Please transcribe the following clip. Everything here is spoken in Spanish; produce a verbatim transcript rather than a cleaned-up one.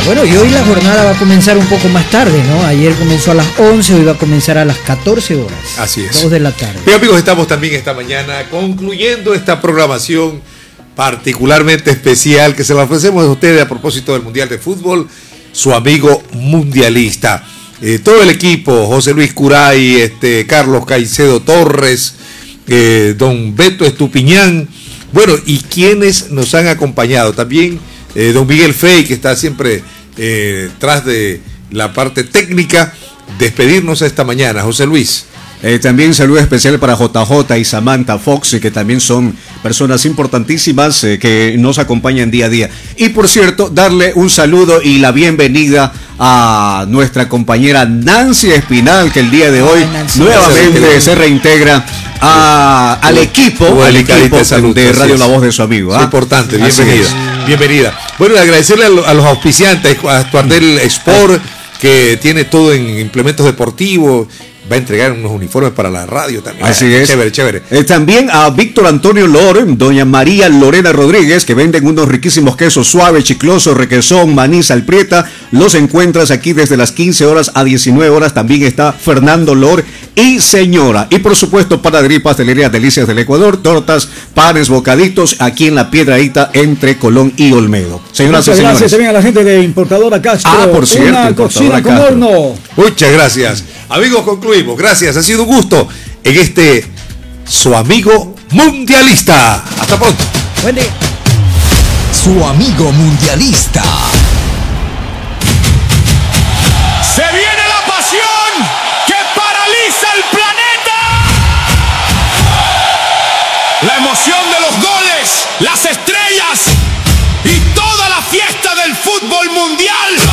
Bueno, y hoy la jornada va a comenzar un poco más tarde, ¿no? Ayer comenzó a las once, hoy va a comenzar a las catorce horas. Así es. dos de la tarde. Bien, amigos, estamos también esta mañana concluyendo esta programación particularmente especial que se la ofrecemos a ustedes a propósito del Mundial de Fútbol, su amigo mundialista. Eh, todo el equipo, José Luis Curay, este, Carlos Caicedo Torres, eh, don Beto Estupiñán, bueno, y quienes nos han acompañado. También eh, don Miguel Fey, que está siempre eh, tras de la parte técnica. Despedirnos esta mañana, José Luis. Eh, también saludo especial para J J y Samantha Fox, eh, que también son personas importantísimas eh, que nos acompañan día a día. Y por cierto, darle un saludo y la bienvenida a nuestra compañera Nancy Espinal, que el día de hoy Ay, nuevamente Nancy. se reintegra a, al equipo, al equipo de, salud, de Radio La Voz de su amigo. ¿ah? Es importante, bienvenida. Bienvenida. Bueno, agradecerle a los auspiciantes, a Tuardel Sport, que tiene todo en implementos deportivos. Va a entregar unos uniformes para la radio también. Así es. Chévere, chévere. Eh, también a Víctor Antonio Loren, doña María Lorena Rodríguez, que venden unos riquísimos quesos suaves, chiclosos, requesón, maní, salprieta. Los encuentras aquí desde las quince horas a diecinueve horas. También está Fernando Lor y señora. Y por supuesto, panadería y pastelería Delicias del Ecuador, tortas, panes, bocaditos, aquí en la Piedrahíta entre Colón y Olmedo. Señoras y señores. Gracias también a la gente de Importadora Castro. Ah, por cierto, una cocina con horno. Muchas gracias. Amigos, concluimos. Gracias, ha sido un gusto en este su amigo mundialista. Hasta pronto. Buen día. Su amigo mundialista. Se viene la pasión que paraliza el planeta. La emoción de los goles, las estrellas y toda la fiesta del fútbol mundial.